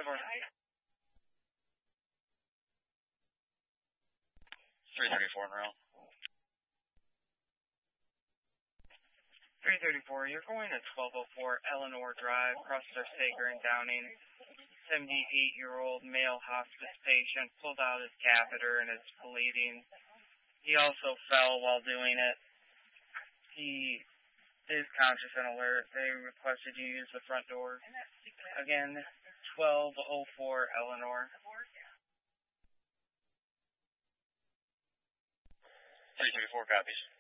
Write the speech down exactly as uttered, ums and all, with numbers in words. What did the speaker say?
three thirty-four in route. three thirty-four, you're going to twelve oh four Eleanor Drive, Crusher, Sager, and Downing. seventy-eight-year-old male hospice patient pulled out his catheter and is bleeding. He also fell while doing it. He is conscious and alert. They requested you use the front door. Again, twelve oh four Eleanor. three thirty-four copies.